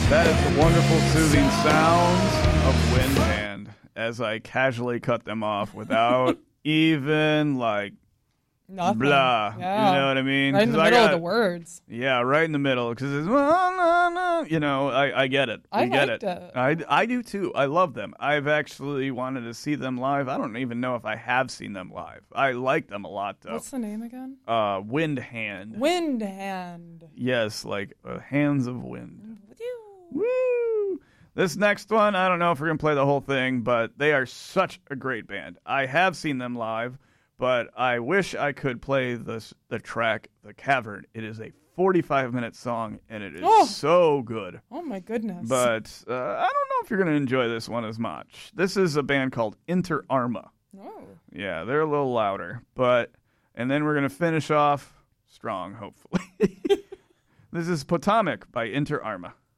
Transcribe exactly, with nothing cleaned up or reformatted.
That is the wonderful, soothing sounds of Wind Hand as I casually cut them off without even, like, Nothing. blah. Yeah. You know what I mean? Right in the 'Cause I middle got- of the words. Yeah, right in the middle. Because it's, "Nah, nah, nah," you know, I, I get it. I I get liked it. it. I, I do too. I love them. I've actually wanted to see them live. I don't even know if I have seen them live. I like them a lot, though. What's the name again? Uh, Wind Hand. Wind Hand. Yes, like uh, hands of wind. Woo. Woo! This next one, I don't know if we're going to play the whole thing, but they are such a great band. I have seen them live, but I wish I could play this, the track, The Cavern. It is a forty-five minute song, and it is Oh. so good. Oh my goodness. But uh, I don't know if you're going to enjoy this one as much. This is a band called Inter Arma. Oh. Yeah, they're a little louder, but and then we're going to finish off strong, hopefully. This is Potomac by Inter Arma.